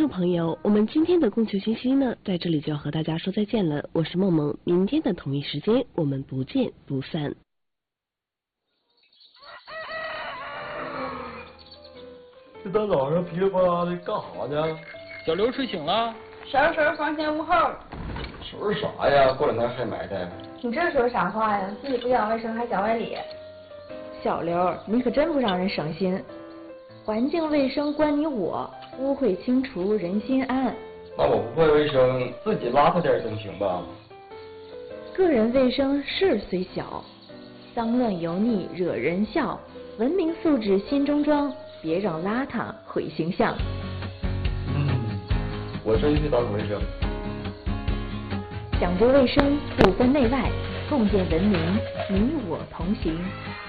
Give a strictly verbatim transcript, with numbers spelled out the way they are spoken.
众朋友，我们今天的供求信息呢，在这里就要和大家说再见了。我是梦梦，明天的同一时间我们不见不散。 这大早上噼里啪啦的干啥呢？ 小刘睡醒了， 收拾收拾房前屋后。 收拾啥呀？过两天还埋汰。 你这说啥话呀？自己不讲卫生还讲外理。 小刘，你可真不让人省心。环境卫生关你我，污秽清除人心安。 那我不会卫生，自己邋遢点总行吧？ 个人卫生事虽小，脏乱油腻惹人笑。文明素质心中装，别让邋遢毁形象。 嗯，我真去打扫卫生。 讲究卫生，不分内外，共建文明，你我同行。